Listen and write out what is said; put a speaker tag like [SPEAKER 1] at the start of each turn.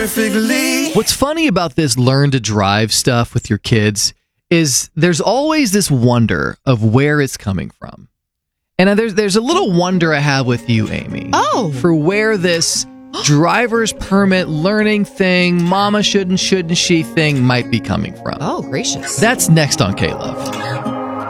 [SPEAKER 1] perfectly.
[SPEAKER 2] What's funny about this learn to drive stuff with your kids is there's always this wonder of where it's coming from. And there's a little wonder I have with you, Amy.
[SPEAKER 3] Oh.
[SPEAKER 2] For where this driver's permit learning thing, mama shouldn't she thing might be coming from.
[SPEAKER 3] Oh, gracious.
[SPEAKER 2] That's next on K-Love.